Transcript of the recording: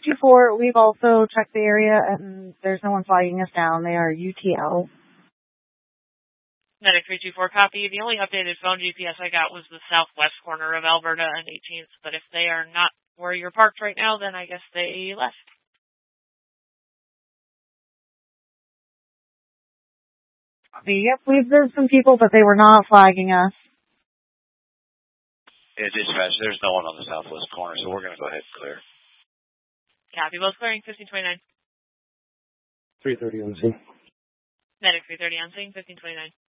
324, we've also checked the area, and there's no one flagging us down. They are UTL. Medic 324, copy. The only updated phone GPS I got was the southwest corner of Alberta and 18th, but if they are not where you're parked right now, then I guess they left. Yep, we observed some people, but they were not flagging us. Yeah, dispatch, there's no one on the southwest corner, so we're going to go ahead and clear. Copy, both clearing, 1529. 330 on scene. Medic 330 on scene, 1529.